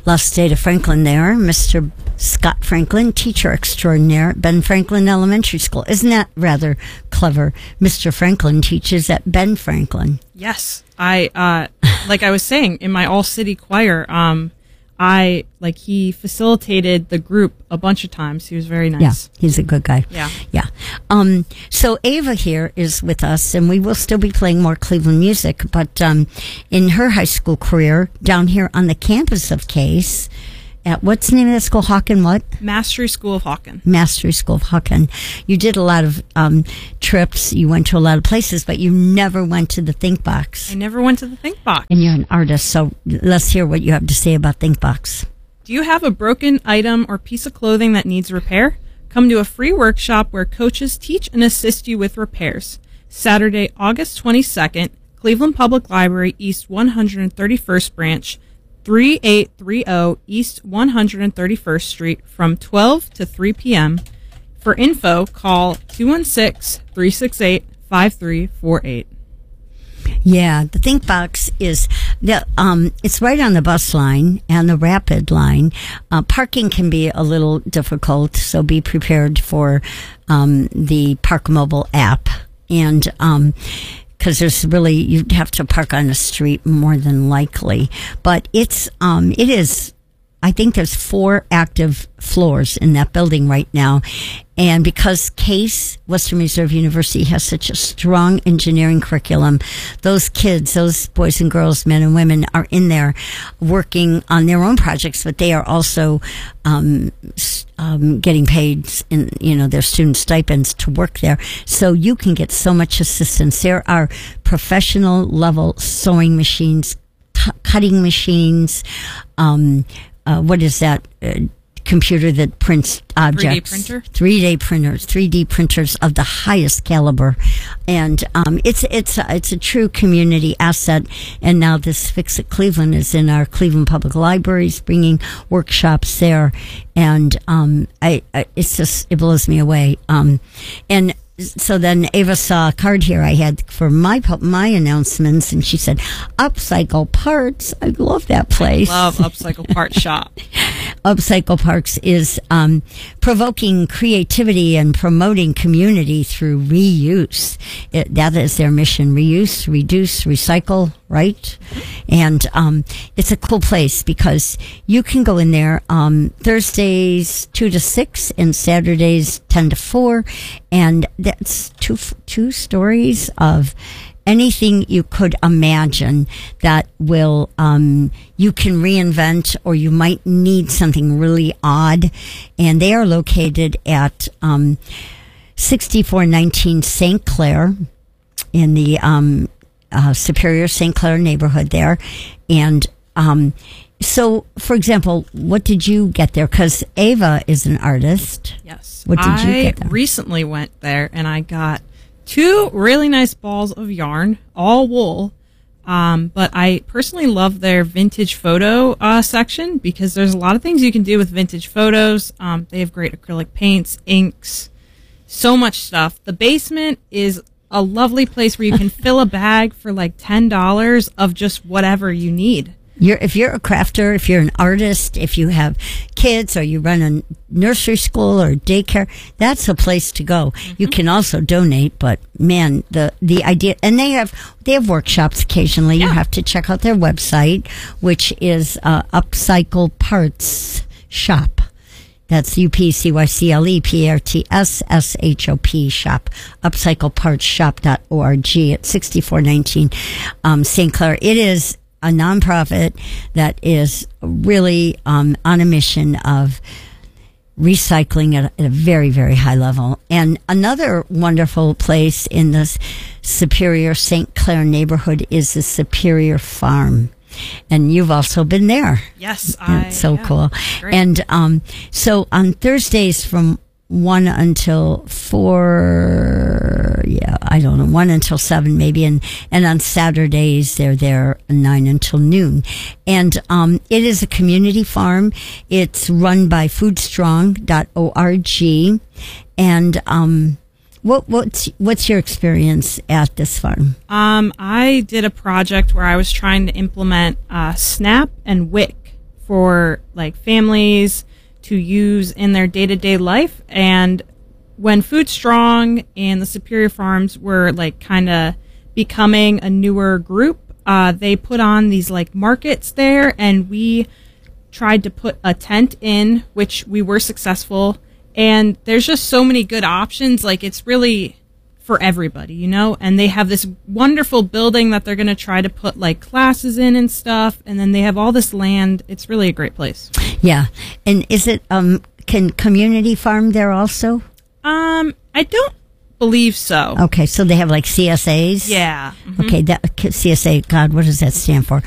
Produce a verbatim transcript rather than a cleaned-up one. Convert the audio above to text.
Los Data Franklin there, Mister Scott Franklin, teacher extraordinaire at Ben Franklin Elementary School. Isn't that rather clever? Mister Franklin teaches at Ben Franklin. Yes. I, uh, like I was saying, in my all-city choir, um, I, like, he facilitated the group a bunch of times. He was very nice. Yeah, he's a good guy. Yeah. Yeah. Um, so Ava here is with us, and we will still be playing more Cleveland music, but um, in her high school career, down here on the campus of Case, at what's the name of that school? Hawken what? Mastery School of Hawken. Mastery School of Hawken. You did a lot of um, trips. You went to a lot of places, but you never went to the Think Box. I never went to the Think Box. And you're an artist, so let's hear what you have to say about Think Box. Do you have a broken item or piece of clothing that needs repair? Come to a free workshop where coaches teach and assist you with repairs. Saturday, August twenty-second, Cleveland Public Library, East one hundred thirty-first Branch, thirty-eight thirty East one hundred thirty-first Street, from twelve to three p.m. For info, call two one six, three six eight, five three four eight. Yeah, the Think Box is the um, it's right on the bus line and the Rapid line. Uh, parking can be a little difficult, so be prepared for um, the Park Mobile app, and um, because there's really, you'd have to park on the street more than likely. But it's um, it is. I think there's four active floors in that building right now. And because Case, Western Reserve University, has such a strong engineering curriculum, those kids, those boys and girls, men and women, are in there working on their own projects, but they are also um, um, getting paid in, you know, their student stipends to work there. So you can get so much assistance. There are professional level sewing machines, c- cutting machines, um, Uh, what is that uh, computer that prints objects? three D printer? three D printers, three D printers of the highest caliber. And um, it's it's a, it's a true community asset. And now this Fix It Cleveland is in our Cleveland Public Libraries, bringing workshops there. And um, I, I it's just, it blows me away. Um, and so then Ava saw a card here I had for my my announcements, and she said, Upcycle Parts. I love that place. I love Upcycle Parts Shop. Upcycle Parts is um, provoking creativity and promoting community through reuse. It, that is their mission: reuse, reduce, recycle. Right? And um, it's a cool place because you can go in there um, Thursdays two to six and Saturdays ten to four, and that's two two stories of anything you could imagine that will um, you can reinvent, or you might need something really odd. And they are located at um, sixty-four nineteen Saint Clair in the um, uh, Superior Saint Clair neighborhood there. And um, so, for example, what did you get there? Because Ava is an artist. Yes. What did you I get there? recently went there and I got two really nice balls of yarn, all wool. Um, but I personally love their vintage photo uh, section because there's a lot of things you can do with vintage photos. Um, they have great acrylic paints, inks, so much stuff. The basement is a lovely place where you can fill a bag for like ten dollars of just whatever you need. You're, if you're a crafter, if you're an artist, if you have kids or you run a nursery school or daycare, that's a place to go. Mm-hmm. You can also donate, but man, the, the idea, and they have, they have workshops occasionally. Yeah. You have to check out their website, which is, uh, Upcycle Parts Shop. That's U P C Y C L E P A R T S S H O P shop, upcycle parts shop dot org at sixty-four nineteen, um, Saint Clair. It is a nonprofit that is really um, on a mission of recycling at, at a very, very high level. And another wonderful place in the Superior Saint Clair neighborhood is the Superior Farm. And you've also been there. Yes, I. It's so yeah, cool. great. And um, so on Thursdays from one until four, yeah, I don't know, one until seven maybe, and and on Saturdays they're there nine until noon. And um, it is a community farm. It's run by food strong dot org. And um, what what's what's your experience at this farm? Um, I did a project where I was trying to implement uh, SNAP and WIC for like families to use in their day-to-day life. And when Food Strong and the Superior Farms were like kind of becoming a newer group, uh, they put on these like markets there, and we tried to put a tent in, which we were successful. And there's just so many good options. Like, it's really for everybody, you know? And they have this wonderful building that they're going to try to put like classes in and stuff. And then they have all this land. It's really a great place. Yeah. And is it, um, can community farm there also? Um, I don't believe so. Okay. So they have like C S As? Yeah. Mm-hmm. Okay. That C S A, God, what does that stand for?